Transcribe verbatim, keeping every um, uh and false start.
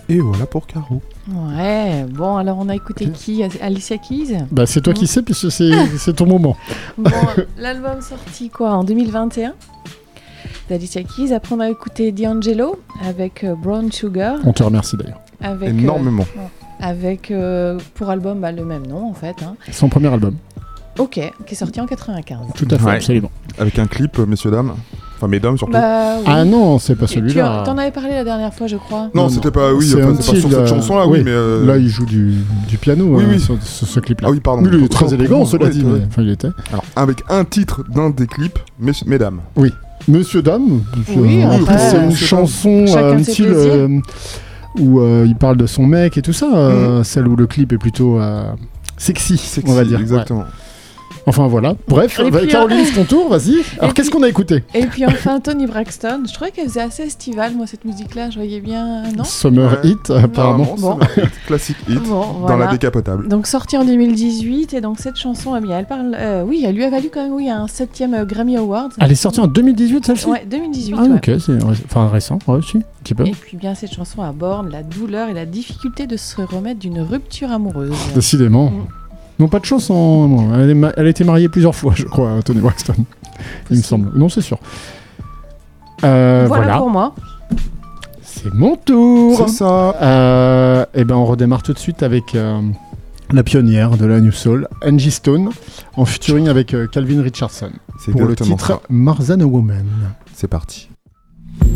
Et voilà pour Caro. Ouais, bon, alors on a écouté qui? Alicia Keys? Bah, c'est toi mmh. qui sais, puisque c'est, c'est ton moment. Bon, l'album sorti quoi, en deux mille vingt et un d'Alicia Keys. Après, on a écouté D'Angelo avec euh, Brown Sugar. On te remercie d'ailleurs. Avec, Énormément. Euh, avec, euh, pour album, bah, le même nom en fait. Hein. Son premier album. Ok, qui est sorti en quatre-vingt-quinze. Tout à fait, ouais. absolument. Avec un clip, euh, messieurs, dames. Enfin, mesdames surtout. Bah, oui. Ah non, c'est pas celui-là. Tu, t'en avais parlé la dernière fois, je crois. Non, non c'était non. pas, oui, c'est, enfin, c'est pas sur cette euh... chanson-là, oui, oui, mais. Euh... Là, il joue du, du piano oui, euh, oui. Sur, sur ce clip-là. Ah oui, pardon. Oui, il est très pardon, élégant, pardon, cela ouais, dit, mais enfin, il était. Alors, avec un titre d'un des clips, mes... mesdames. Oui. Monsieur, dame. Oui, euh, après, c'est une Monsieur chanson euh, utile euh, où euh, il parle de son mec et tout ça. Euh, mmh. Celle où le clip est plutôt euh, sexy, sexy, on va dire. Exactement. Ouais. Enfin voilà, bref, bah, puis, Caroline, euh... c'est ton tour, vas-y. Alors et qu'est-ce puis... qu'on a écouté? Et puis enfin Toni Braxton, je trouvais qu'elle faisait assez estivale, moi cette musique-là, je voyais bien, non? Summer ouais. Hit, apparemment. Bon. Summer Hit, classique hit, bon, voilà. Dans la décapotable. Donc sortie en deux mille dix-huit, et donc cette chanson, elle parle, euh, oui, elle lui a valu quand même, oui, un septième euh, Grammy Award. Elle est sortie en deux mille dix-huit, celle-ci? Ouais, deux mille dix-huit. Ah ouais. ok, c'est ré... enfin récent, ouais, si, un petit peu. Et puis bien cette chanson aborde la douleur et la difficulté de se remettre d'une rupture amoureuse. Décidément. Mm. Non, pas de chance. En... Non, elle, est ma... elle a été mariée plusieurs fois, je crois, Toni Braxton. Il me semble. Non, c'est sûr. Euh, voilà, voilà pour moi. C'est mon tour. C'est ça. Euh, et ben, on redémarre tout de suite avec euh, la pionnière de la New Soul, Angie Stone, en featuring avec euh, Calvin Richardson. C'est pour le titre ça. More Than a Woman. C'est parti.